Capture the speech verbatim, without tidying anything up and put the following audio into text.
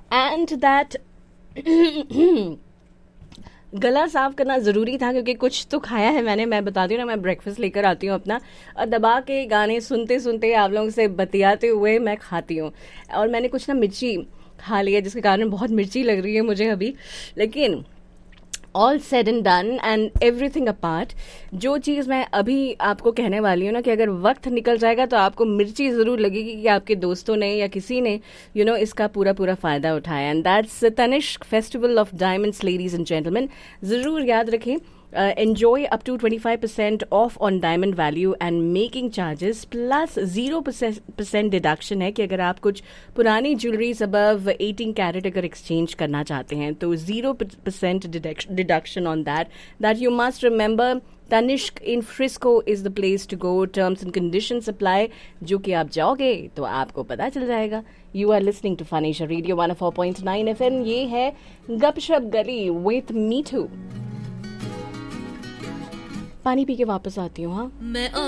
And that गला साफ करना ज़रूरी था, क्योंकि कुछ तो खाया है मैंने। मैं बताती हूँ ना, मैं ब्रेकफास्ट लेकर आती हूँ अपना, और दबा के गाने सुनते सुनते आप लोगों से बतियाते हुए मैं खाती हूँ। और मैंने कुछ ना मिर्ची खा लिया, जिसके कारण बहुत मिर्ची लग रही है मुझे अभी। लेकिन all said and done and everything apart, जो चीज़ मैं अभी आपको कहने वाली हूँ ना, कि अगर वक्त निकल जाएगा तो आपको मिर्ची ज़रूर लगेगी कि आपके दोस्तों ने या किसी ने यू you नो know, इसका पूरा पूरा फ़ायदा उठाया। And that's Tanishq festival of diamonds ladies and gentleman. ज़रूर याद रखें, enjoy up to twenty-five percent off on diamond value and making charges plus zero percent deduction है कि अगर आप कुछ पुरानी ज्वेलरीज above eighteen कैरेट अगर एक्सचेंज करना चाहते हैं तो zero percent deduction on that. That you must remember. Tanishq in Frisco is the place to go. Terms and conditions apply. जो कि आप जाओगे तो आपको पता चल जाएगा. You are listening to Fanisha Radio one oh four point nine F M. ये है गपशप गली with Me Too. पानी पी के वापस आती हूँ। हाँ,